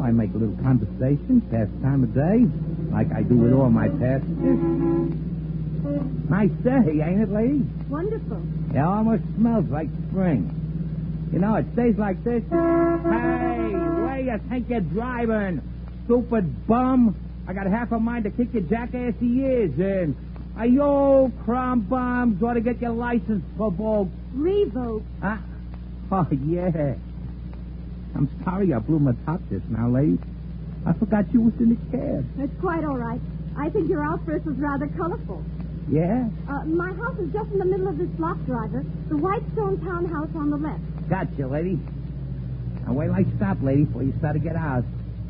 I make a little conversation, pass time of day, like I do with all my passengers. Nice day, ain't it, lady? Wonderful. It almost smells like spring. You know, it stays like this. Hey, where you think you're driving? Stupid bum. I got half a mind to kick your jackassy ears in. You crumb bombs ought to get your license revoked. Revoked? Huh? Oh, yeah. I'm sorry I blew my top just now, lady. I forgot you was in the cab. That's quite all right. I think your outburst was rather colorful. Yeah? My house is just in the middle of this block, driver. The white stone townhouse on the left. Gotcha, lady. Now, wait till I stop, lady, before you start to get out.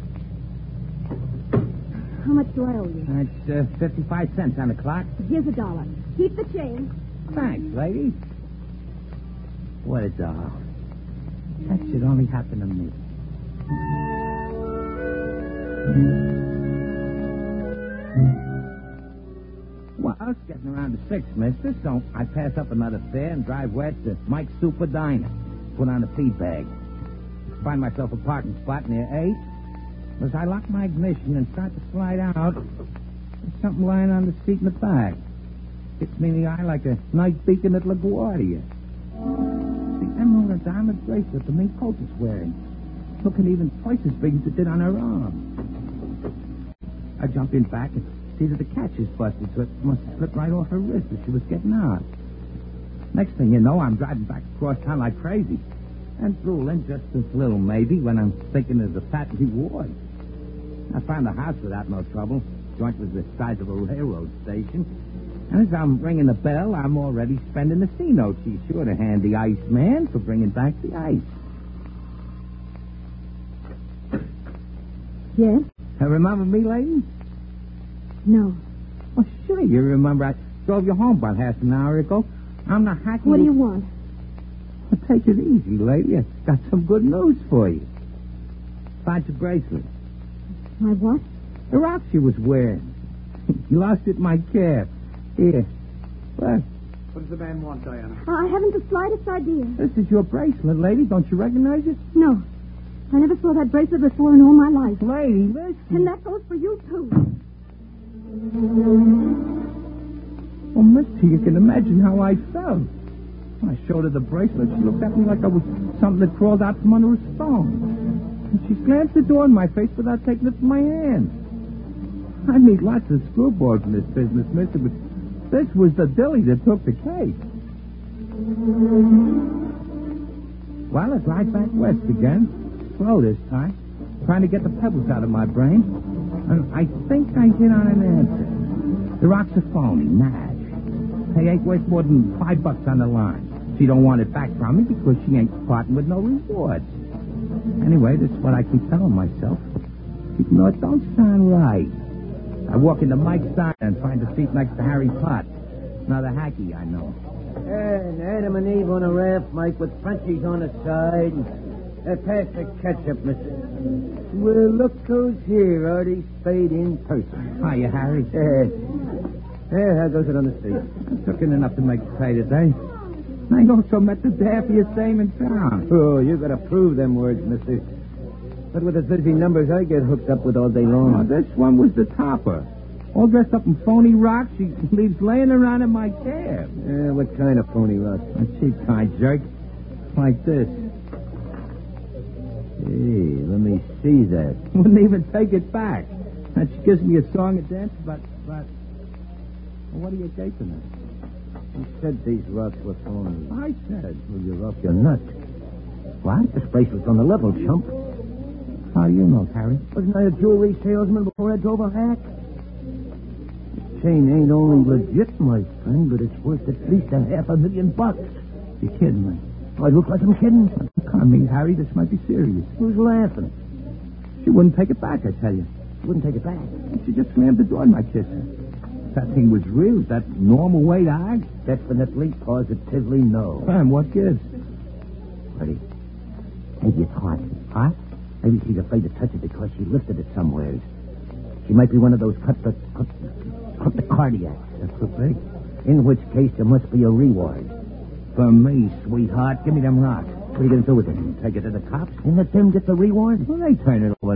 How much do I owe you? That's 55 cents on the clock. Here's $1. Keep the change. Thanks, lady. What a doll. That should only happen to me. Well, it's getting around to 6, mister, so I pass up another fare and drive west to Mike's Super Diner. Put on a feed bag. Find myself a parking spot near 8. As I lock my ignition and start to slide out, there's something lying on the seat in the back. Hits me in the eye like a night beacon at LaGuardia. The emerald and diamond bracelet the mink coat is wearing. Looking even twice as big as it did on her arm. I jump in back and see that the catch is busted, so it must have slipped right off her wrist as she was getting out. Next thing you know, I'm driving back across town like crazy. And drooling just as little, maybe, when I'm thinking of the fat reward. I found the house without no trouble. Joint was the size of a railroad station. And as I'm ringing the bell, I'm already spending the C-note. She's sure to hand the ice man for bringing back the ice. Yes? Remember me, lady? No. Oh, sure you remember. I drove you home about half an hour ago. I'm the hacky... What do you want? Well, take it easy, lady. I've got some good news for you. Find your bracelet. My what? The rock she was wearing. You lost it in my cab. Here. What? What does the man want, Diana? I haven't the slightest idea. This is your bracelet, lady. Don't you recognize it? No. I never saw that bracelet before in all my life. Lady, listen. And that goes for you, too. Well, mister, you can imagine how I felt. When I showed her the bracelet, she looked at me like I was something that crawled out from under a stone. And she slammed the door in my face without taking it from my hand. I meet lots of screwballs in this business, mister, but this was the dilly that took the cake. Well, I drive back west again. Slow this time. Trying to get the pebbles out of my brain. And I think I hit on an answer. The rock's a phony, Nash. They ain't worth more than $5 on the line. She don't want it back from me because she ain't parting with no rewards. Anyway, that's what I keep telling myself. Even though it don't sound right. I walk into Mike's diner and find a seat next to Harry Potts. Another hacky I know. And Adam and Eve on a raft, Mike, with Frenchies on the side. Pass the ketchup, mister. Well, look who's here, Artie Spade in person. Hiya, Harry. How goes it on the street? I took in enough to make it pay today. I also met the daffiest dame in town. Oh, you gotta prove them words, mister. But with the busy numbers I get hooked up with all day long. Oh, this one was the topper. All dressed up in phony rock. She leaves laying around in my cab. What kind of phony rock? A cheap kind, jerk. Like this. Hey, let me see that. Wouldn't even take it back. And she gives me a song and dance, but... Well, what are you gaping at? You said these rocks were phony. I said. Well, you're off your nuts. What? This bracelet's on the level, chump. How do you know, Harry? Wasn't I a jewelry salesman before I drove a hack? This chain ain't only legit, my friend, but it's worth at least $500,000. You're kidding me. Do I look like I'm kidding? Come me, Harry. This might be serious. Who's laughing? She wouldn't take it back, I tell you. Wouldn't take it back? She just slammed the door in my kisser. If that thing was real, is that normal way to act? Definitely, positively no. And what gives? Buddy, maybe it's hot. Hot? Maybe she's afraid to touch it because she lifted it somewhere. She might be one of those cut the cardiacs. That's so big. In which case, there must be a reward. For me, sweetheart, give me them rocks. What are you going to do with it? Take it to the cops? And let them get the reward? Well, they turn it over